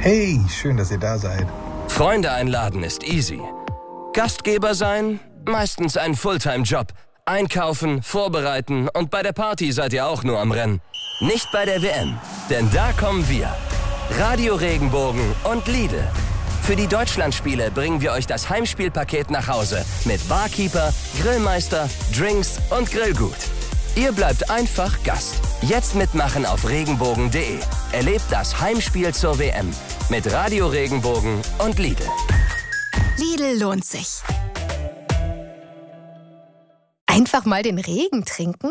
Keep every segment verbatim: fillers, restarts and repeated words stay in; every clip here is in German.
Hey, schön, dass ihr da seid. Freunde einladen ist easy. Gastgeber sein, meistens ein Fulltime-Job. Einkaufen, vorbereiten und bei der Party seid ihr auch nur am Rennen. Nicht bei der W M, denn da kommen wir. Radio Regenbogen und Lidl. Für die Deutschlandspiele bringen wir euch das Heimspielpaket nach Hause mit Barkeeper, Grillmeister, Drinks und Grillgut. Ihr bleibt einfach Gast. Jetzt mitmachen auf regenbogen punkt de. Erlebt das Heimspiel zur W M mit Radio Regenbogen und Lidl. Lidl lohnt sich. Einfach mal den Regen trinken?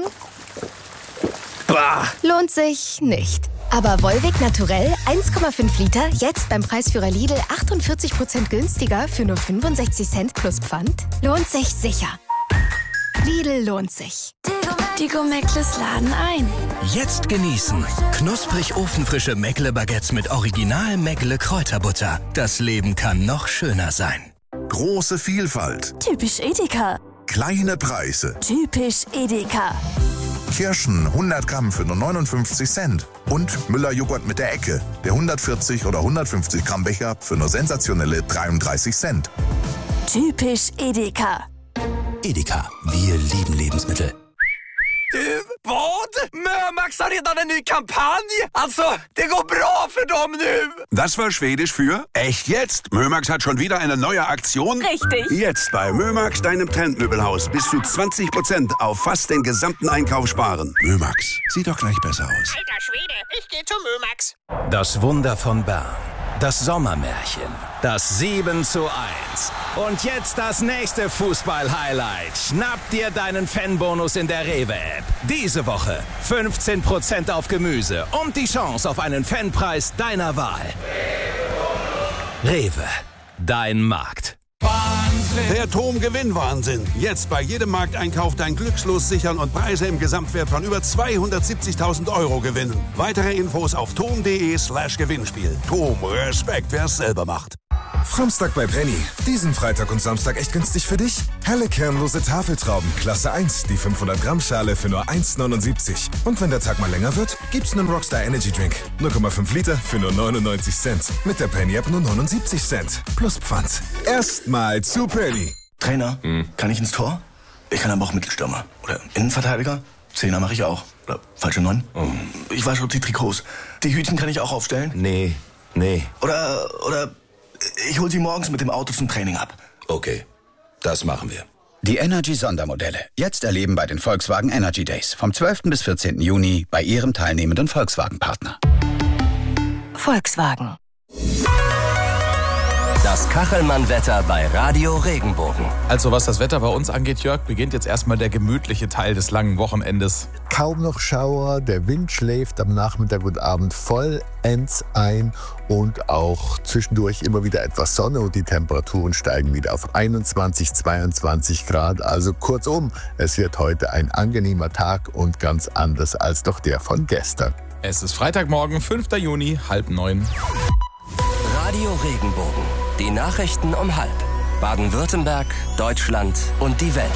Bah. Lohnt sich nicht. Aber Volvic Naturell eins Komma fünf Liter, jetzt beim Preisführer Lidl achtundvierzig Prozent günstiger für nur fünfundsechzig Cent plus Pfand? Lohnt sich sicher. Lidl lohnt sich. Die Go-Meckles laden ein. Jetzt genießen. Knusprig ofenfrische Meckle-Baguettes mit Original Meckle-Kräuterbutter. Das Leben kann noch schöner sein. Große Vielfalt. Typisch Edeka. Kleine Preise. Typisch Edeka. Kirschen hundert Gramm für nur neunundfünfzig Cent. Und Müller-Joghurt mit der Ecke. Der hundertvierzig oder hundertfünfzig Gramm Becher für nur sensationelle dreiunddreißig Cent. Typisch Edeka. Edeka, wir lieben Lebensmittel. Du, vad? Mömax har redan en ny kampanj. Alltså, det går bra för dem nu. Das war Schwedisch für echt jetzt. Mömax hat schon wieder eine neue Aktion. Richtig. Jetzt bei Mömax, deinem Trendmöbelhaus. Bis zu zwanzig Prozent auf fast den gesamten Einkauf sparen. Mömax, sieht doch gleich besser aus. Alter Schwede, ich geh zu Mömax. Das Wunder von Bern. Das Sommermärchen. Das sieben zu eins. Und jetzt das nächste Fußball-Highlight. Schnapp dir deinen Fanbonus in der Rewe-App. Diese Woche fünfzehn Prozent auf Gemüse und die Chance auf einen Fanpreis deiner Wahl. Rewe, dein Markt. Der Tom-Gewinn-Wahnsinn. Jetzt bei jedem Markteinkauf dein Glückslos sichern und Preise im Gesamtwert von über zweihundertsiebzigtausend Euro gewinnen. Weitere Infos auf tom punkt de slash Gewinnspiel. Tom, Respekt, wer es selber macht. Samstag bei Penny. Diesen Freitag und Samstag echt günstig für dich? Helle kernlose Tafeltrauben, Klasse eins, die fünfhundert Gramm Schale für nur eins neunundsiebzig. Und wenn der Tag mal länger wird, gibt's einen Rockstar Energy Drink. null Komma fünf Liter für nur neunundneunzig Cent. Mit der Penny App nur neunundsiebzig Cent. Plus Pfand. Erstmal zu Penny. Trainer, hm. kann ich ins Tor? Ich kann aber auch Mittelstürmer. Oder Innenverteidiger. Zehner mache ich auch. Oder falsche Neun. Oh. Ich wasche die Trikots. Die Hütchen kann ich auch aufstellen. Nee, nee. Oder, oder ich hol sie morgens mit dem Auto zum Training ab. Okay, das machen wir. Die Energy-Sondermodelle. Jetzt erleben bei den Volkswagen Energy Days. Vom zwölften bis vierzehnten Juni bei Ihrem teilnehmenden Volkswagen-Partner. Volkswagen. Das Kachelmann-Wetter bei Radio Regenbogen. Also was das Wetter bei uns angeht, Jörg, beginnt jetzt erstmal der gemütliche Teil des langen Wochenendes. Kaum noch Schauer, der Wind schläft am Nachmittag und Abend vollends ein und auch zwischendurch immer wieder etwas Sonne und die Temperaturen steigen wieder auf einundzwanzig, zweiundzwanzig Grad. Also kurzum, es wird heute ein angenehmer Tag und ganz anders als doch der von gestern. Es ist Freitagmorgen, fünfter Juni, halb neun. Radio Regenbogen. Die Nachrichten um halb. Baden-Württemberg, Deutschland und die Welt.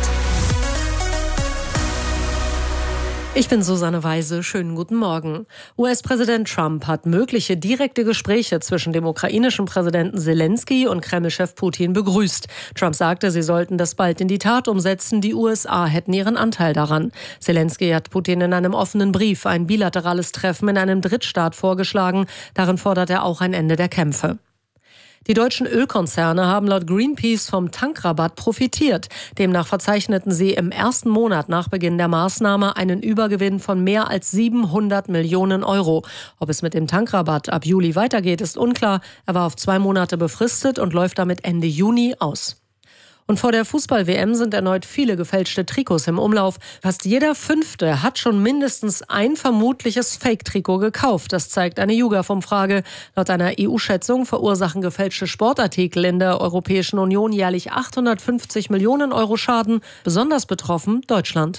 Ich bin Susanne Weise. Schönen guten Morgen. U S-Präsident Trump hat mögliche direkte Gespräche zwischen dem ukrainischen Präsidenten Zelensky und Kreml-Chef Putin begrüßt. Trump sagte, sie sollten das bald in die Tat umsetzen. Die U S A hätten ihren Anteil daran. Zelensky hat Putin in einem offenen Brief ein bilaterales Treffen in einem Drittstaat vorgeschlagen. Darin fordert er auch ein Ende der Kämpfe. Die deutschen Ölkonzerne haben laut Greenpeace vom Tankrabatt profitiert. Demnach verzeichneten sie im ersten Monat nach Beginn der Maßnahme einen Übergewinn von mehr als siebenhundert Millionen Euro. Ob es mit dem Tankrabatt ab Juli weitergeht, ist unklar. Er war auf zwei Monate befristet und läuft damit Ende Juni aus. Und vor der Fußball-W M sind erneut viele gefälschte Trikots im Umlauf. Fast jeder Fünfte hat schon mindestens ein vermutliches Fake-Trikot gekauft. Das zeigt eine YouGov-Umfrage. Laut einer E U-Schätzung verursachen gefälschte Sportartikel in der Europäischen Union jährlich achthundertfünfzig Millionen Euro Schaden. Besonders betroffen Deutschland.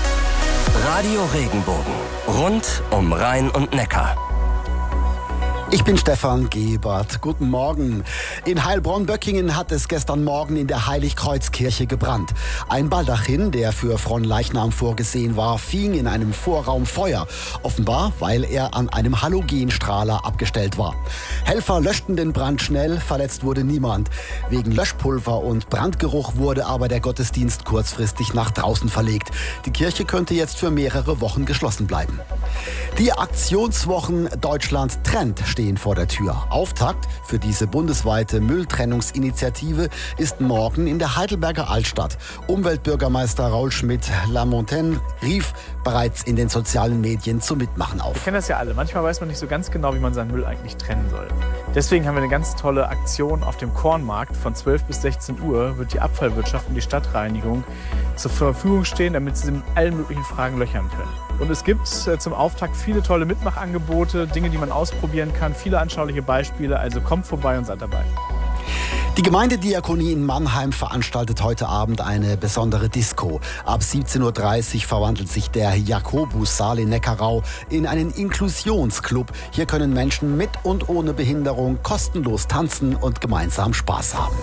Radio Regenbogen. Rund um Rhein und Neckar. Ich bin Stefan Gebert. Guten Morgen. In Heilbronn-Böckingen hat es gestern Morgen in der Heiligkreuzkirche gebrannt. Ein Baldachin, der für Fronleichnam vorgesehen war, fing in einem Vorraum Feuer. Offenbar, weil er an einem Halogenstrahler abgestellt war. Helfer löschten den Brand schnell, verletzt wurde niemand. Wegen Löschpulver und Brandgeruch wurde aber der Gottesdienst kurzfristig nach draußen verlegt. Die Kirche könnte jetzt für mehrere Wochen geschlossen bleiben. Die Aktionswochen Deutschland trennt stehen vor der Tür. Auftakt für diese bundesweite Mülltrennungsinitiative ist morgen in der Heidelberger Altstadt. Umweltbürgermeister Raul Schmidt-Lamontagne rief bereits in den sozialen Medien zum Mitmachen auf. Wir kennen das ja alle. Manchmal weiß man nicht so ganz genau, wie man seinen Müll eigentlich trennen soll. Deswegen haben wir eine ganz tolle Aktion auf dem Kornmarkt. Von zwölf bis sechzehn Uhr wird die Abfallwirtschaft und die Stadtreinigung zur Verfügung stehen, damit sie in allen möglichen Fragen löchern können. Und es gibt zum Auftakt viele tolle Mitmachangebote, Dinge, die man ausprobieren kann, viele anschauliche Beispiele. Also kommt vorbei und seid dabei. Die Gemeindediakonie in Mannheim veranstaltet heute Abend eine besondere Disco. Ab siebzehn Uhr dreißig verwandelt sich der Jakobussaal in Neckarau in einen Inklusionsclub. Hier können Menschen mit und ohne Behinderung kostenlos tanzen und gemeinsam Spaß haben.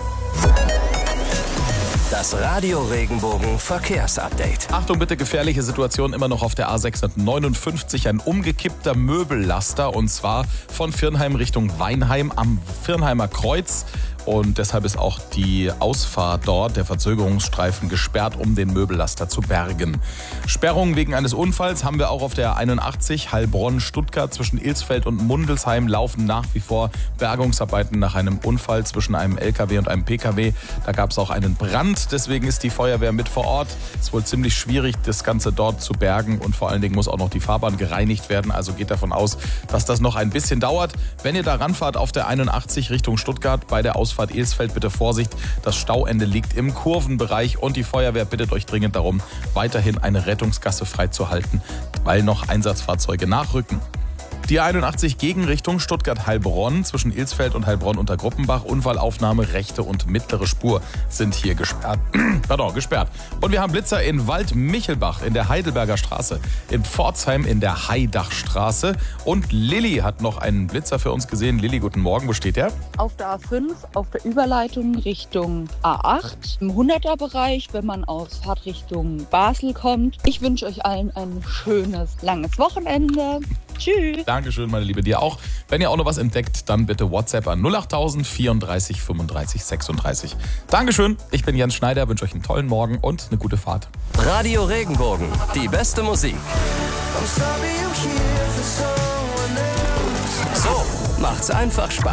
Das Radio Regenbogen Verkehrsupdate. Achtung bitte, gefährliche Situation immer noch auf der A sechshundertneunundfünfzig. Ein umgekippter Möbellaster und zwar von Viernheim Richtung Weinheim am Viernheimer Kreuz. Und deshalb ist auch die Ausfahrt dort, der Verzögerungsstreifen, gesperrt, um den Möbellaster zu bergen. Sperrungen wegen eines Unfalls haben wir auch auf der einundachtzig Heilbronn-Stuttgart. Zwischen Ilsfeld und Mundelsheim laufen nach wie vor Bergungsarbeiten nach einem Unfall zwischen einem L K W und einem P K W. Da gab es auch einen Brand, deswegen ist die Feuerwehr mit vor Ort. Es ist wohl ziemlich schwierig, das Ganze dort zu bergen und vor allen Dingen muss auch noch die Fahrbahn gereinigt werden. Also geht davon aus, dass das noch ein bisschen dauert. Wenn ihr da ranfahrt auf der einundachtzig Richtung Stuttgart bei der Ausfahrt Ilsfeld, bitte Vorsicht, das Stauende liegt im Kurvenbereich und die Feuerwehr bittet euch dringend darum, weiterhin eine Rettungsgasse freizuhalten, weil noch Einsatzfahrzeuge nachrücken. Die einundachtzig Gegenrichtung Stuttgart-Heilbronn zwischen Ilsfeld und Heilbronn unter Gruppenbach. Unfallaufnahme, rechte und mittlere Spur sind hier gesperrt. Pardon, gesperrt. Und wir haben Blitzer in Wald-Michelbach in der Heidelberger Straße, in Pforzheim in der Heidachstraße. Und Lilly hat noch einen Blitzer für uns gesehen. Lilly, guten Morgen, wo steht der? Auf der A fünf, auf der Überleitung Richtung A acht, im hunderter-Bereich, wenn man aus Fahrtrichtung Basel kommt. Ich wünsche euch allen ein schönes, langes Wochenende. Tschüss. Dankeschön, meine Liebe, dir auch. Wenn ihr auch noch was entdeckt, dann bitte WhatsApp an null achttausend vierunddreißig fünfunddreißig sechsunddreißig. Dankeschön, ich bin Jens Schneider, wünsche euch einen tollen Morgen und eine gute Fahrt. Radio Regenbogen, die beste Musik. So macht's einfach Spaß.